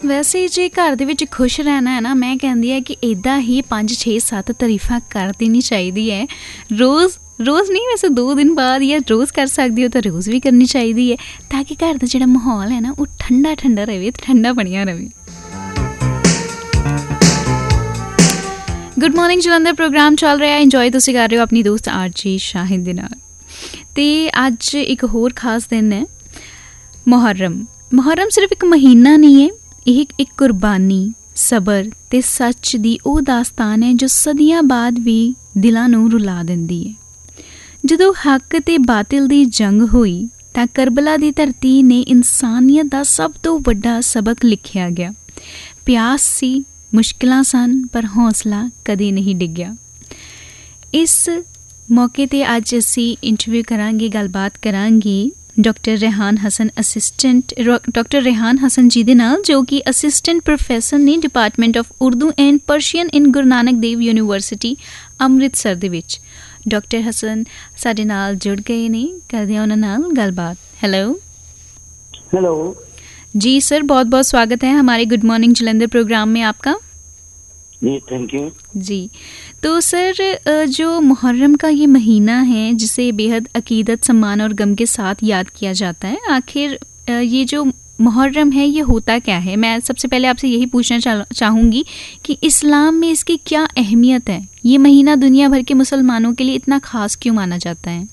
ਵੈਸੇ ਜੇ ਘਰ ਦੇ ਵਿੱਚ ਖੁਸ਼ ਰਹਿਣਾ ਹੈ ਨਾ, ਮੈਂ ਕਹਿੰਦੀ ਹੈ ਕਿ ਇੱਦਾਂ ਹੀ 5 6 7 ਤਾਰੀਫਾਂ ਕਰ ਦੇਣੀ ਚਾਹੀਦੀ ਹੈ। ਰੋਜ਼ ਨਹੀਂ, ਵੈਸੇ 2 ਦਿਨ ਬਾਅਦ ਜਾਂ ਰੋਜ਼ ਕਰ ਸਕਦੀ ਹੋ ਤਾਂ ਰੋਜ਼ ਵੀ ਕਰਨੀ ਚਾਹੀਦੀ ਹੈ, ਤਾਂ ਕਿ ਘਰ ਦਾ ਜਿਹੜਾ ਮਾਹੌਲ ਹੈ ਨਾ ਉਹ ਠੰਡਾ ਠੰਡਾ ਰਹੇ, ਠੰਡਾ ਬਣਿਆ ਰਹੇ। ਗੁੱਡ ਮਾਰਨਿੰਗ ਜਲੰਧਰ ਪ੍ਰੋਗਰਾਮ ਚੱਲ ਰਿਹਾ, ਇੰਜੋਏ ਤੁਸੀਂ ਕਰ ਰਹੇ ਹੋ ਆਪਣੀ ਦੋਸਤ ਆਰਜੀ ਸ਼ਾਹਿਦ ਦੇ ਨਾਲ। ਅਤੇ ਅੱਜ ਇੱਕ ਹੋਰ ਖਾਸ ਦਿਨ ਹੈ ਮੁਹर्रम ਸਿਰਫ ਇੱਕ ਮਹੀਨਾ ਨਹੀਂ ਹੈ, ਇਹ ਇੱਕ ਕੁਰਬਾਨੀ, ਸਬਰ ਅਤੇ ਸੱਚ ਦੀ ਉਹ ਦਾਸਤਾਨ ਹੈ ਜੋ ਸਦੀਆਂ ਬਾਅਦ ਵੀ ਦਿਲਾਂ ਨੂੰ ਰੁਲਾ ਦਿੰਦੀ ਹੈ। ਜਦੋਂ ਹੱਕ ਅਤੇ ਬਾਤਿਲ ਦੀ ਜੰਗ ਹੋਈ ਤਾਂ ਕਰਬਲਾ ਦੀ ਧਰਤੀ ਨੇ ਇਨਸਾਨੀਅਤ ਦਾ ਸਭ ਤੋਂ ਵੱਡਾ ਸਬਕ ਲਿਖਿਆ ਗਿਆ। ਪਿਆਸ ਸੀ, ਮੁਸ਼ਕਿਲਾਂ ਸਨ, ਪਰ ਹੌਸਲਾ ਕਦੇ ਨਹੀਂ ਡਿੱਗਿਆ। ਇਸ ਮੌਕੇ 'ਤੇ ਅੱਜ ਅਸੀਂ ਇੰਟਰਵਿਊ ਕਰਾਂਗੇ, ਗੱਲਬਾਤ ਕਰਾਂਗੇ ਡਾਕਟਰ ਰੇਹਾਨ ਹਸਨ ਜੀ ਦੇ ਨਾਲ, ਜੋ ਕਿ ਅਸਿਸਟੈਂਟ ਪ੍ਰੋਫੈਸਰ ਨੇ department of Urdu and Persian in Guru Nanak Dev university Amritsar ਦੇ ਵਿੱਚ। ਡਾਕਟਰ ਹਸਨ ਸਾਡੇ ਨਾਲ ਜੁੜ ਗਏ ਨੇ, ਕਰਦੇ ਹਾਂ ਉਹਨਾਂ ਨਾਲ ਗੱਲਬਾਤ। हेलो जी सर, बहुत बहुत स्वागत है हमारे गुड मॉर्निंग जलंधर प्रोग्राम में आपका। जी थैंक यू जी। तो सर, जो मुहर्रम का ये महीना है जिसे बेहद अकीदत, सम्मान और गम के साथ याद किया जाता है, आखिर ये जो मुहर्रम है ये होता क्या है? मैं सबसे पहले आपसे यही पूछना चाहूँगी कि इस्लाम में इसकी क्या अहमियत है? ये महीना दुनिया भर के मुसलमानों के लिए इतना खास क्यों माना जाता है?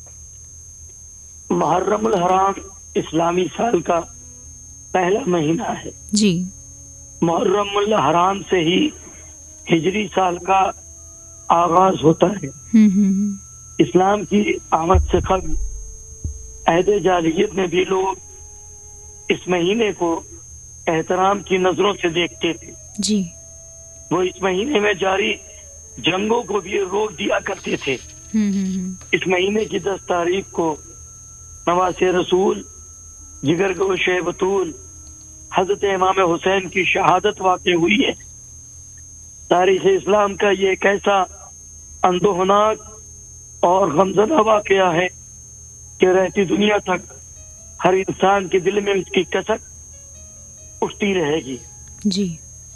मुहर्रमुल हराम इस्लामी साल का पहला महीना है जी। मुहर्रमुल हराम से ही हिजरी साल का आगाज होता है। इस्लाम की आमद से कबल अहद जाहिलियत में भी लोग इस महीने को एहतराम की नजरों से देखते थे जी। वो इस महीने में जारी जंगों को भी रोक दिया करते थे। इस महीने की 10 तारीख को नवासे रसूल, जिगर गोशे बतूल, हजरत इमाम हुसैन की शहादत वाक़ हुई है। तारीख़ इस्लाम का ये एक ऐसा अंदोहनाक और गमज़दा वाक़या है कि रहती दुनिया तक हर इंसान के दिल में उसकी कसक उठती रहेगी। जी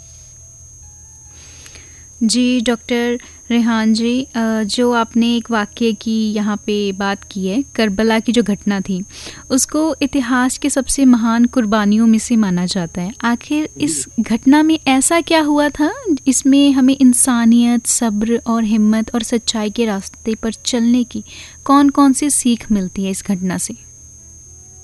जी। डॉक्टर रेहान जी, जो आपने एक वाक़ये की यहाँ पे बात की है, करबला की जो घटना थी, उसको इतिहास के सबसे महान कुर्बानियों में से माना जाता है। आखिर इस घटना में ऐसा क्या हुआ था इसमें हमें इंसानियत, सब्र और हिम्मत और सच्चाई के रास्ते पर चलने की कौन कौन सी सीख मिलती है इस घटना से?